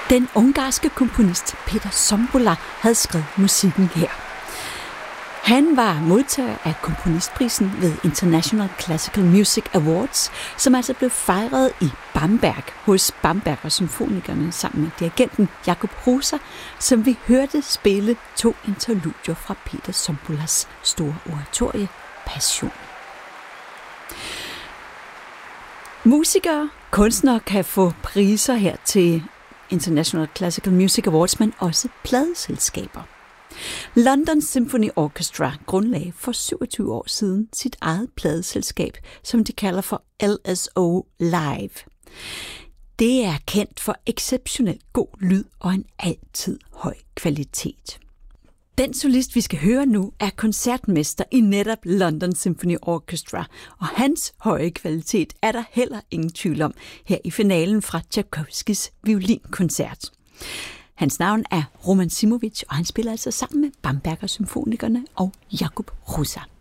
Den ungarske komponist Péter Sombora havde skrevet musikken her. Han var modtager af komponistprisen ved International Classical Music Awards, som altså blev fejret i Bamberg hos Bamberger Symfonikerne sammen med dirigenten Jakub Hrusa, som vi hørte spille 2 interludier fra Péter Somboras store oratorie Passion. Musikere, kunstnere kan få priser her til International Classical Music Awards, men også pladeselskaber. London Symphony Orchestra grundlagde for 27 år siden sit eget pladeselskab, som de kalder for LSO Live. Det er kendt for exceptionelt god lyd og en altid høj kvalitet. Den solist, vi skal høre nu, er koncertmester i netop London Symphony Orchestra, og hans høje kvalitet er der heller ingen tvivl om her i finalen fra Tchaikovskys violinkoncert. Hans navn er Roman Simovic, og han spiller altså sammen med Bamberger Symfonikerne og Jakub Hrusa.